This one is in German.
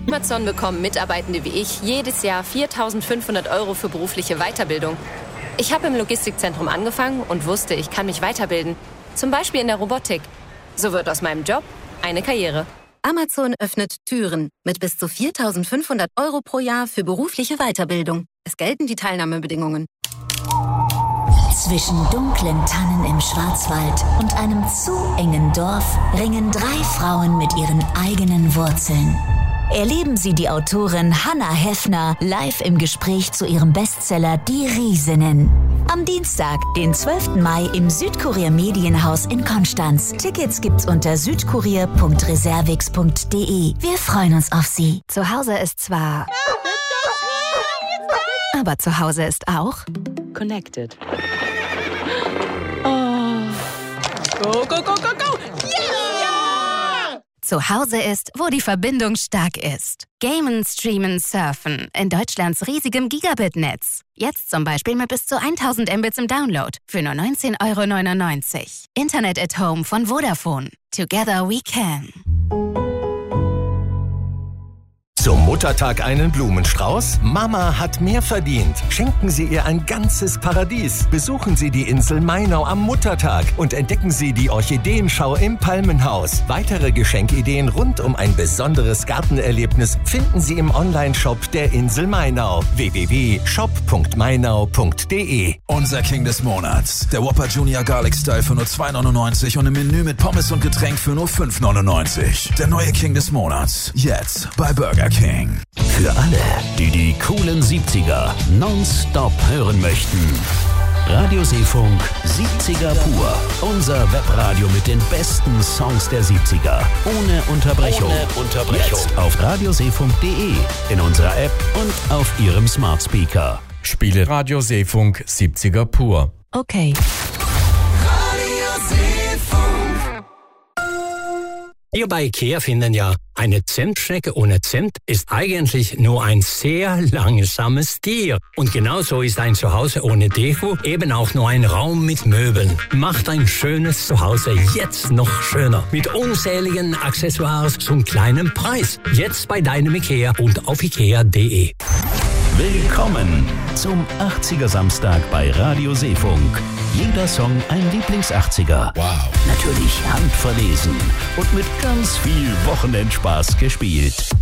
Amazon bekommen Mitarbeitende wie ich jedes Jahr 4.500 € für berufliche Weiterbildung. Ich habe im Logistikzentrum angefangen und wusste, ich kann mich weiterbilden. Zum Beispiel in der Robotik. So wird aus meinem Job eine Karriere. Amazon öffnet Türen mit bis zu 4.500 € pro Jahr für berufliche Weiterbildung. Es gelten die Teilnahmebedingungen. Zwischen dunklen Tannen im Schwarzwald und einem zu engen Dorf ringen 3 Frauen mit ihren eigenen Wurzeln. Erleben Sie die Autorin Hannah Heffner live im Gespräch zu ihrem Bestseller Die Riesinnen. Am Dienstag, den 12. Mai im Südkurier Medienhaus in Konstanz. Tickets gibt's unter südkurier.reservix.de. Wir freuen uns auf Sie. Zu Hause ist zwar... aber zu Hause ist auch... Connected. Oh. Go, go, go, go, go! Yeah! Zu Hause ist, wo die Verbindung stark ist. Gamen, Streamen, Surfen in Deutschlands riesigem Gigabit-Netz. Jetzt zum Beispiel mit bis zu 1000 Mbits im Download für nur 19,99 €. Internet at Home von Vodafone. Together we can. Zum Muttertag einen Blumenstrauß? Mama hat mehr verdient. Schenken Sie ihr ein ganzes Paradies. Besuchen Sie die Insel Mainau am Muttertag und entdecken Sie die Orchideenschau im Palmenhaus. Weitere Geschenkideen rund um ein besonderes Gartenerlebnis finden Sie im Onlineshop der Insel Mainau. www.shop.mainau.de. Unser King des Monats. Der Whopper Junior Garlic Style für nur 2,99 € und im Menü mit Pommes und Getränk für nur 5,99 €. Der neue King des Monats. Jetzt bei Burger King. Für alle, die die coolen 70er nonstop hören möchten. Radio Seefunk 70er pur. Unser Webradio mit den besten Songs der 70er. Ohne Unterbrechung. Jetzt auf radioseefunk.de, in unserer App und auf Ihrem Smart Speaker. Spiele Radio Seefunk 70er pur. Okay. Wir bei IKEA finden ja, eine Zentschnecke ohne Zimt ist eigentlich nur ein sehr langsames Tier. Und genauso ist ein Zuhause ohne Deko eben auch nur ein Raum mit Möbeln. Macht ein schönes Zuhause jetzt noch schöner. Mit unzähligen Accessoires zum kleinen Preis. Jetzt bei deinem IKEA und auf ikea.de. Willkommen zum 80er Samstag bei Radio Seefunk. Jeder Song ein Lieblings-80er. Wow. Natürlich handverlesen und mit ganz viel Wochenendspaß gespielt.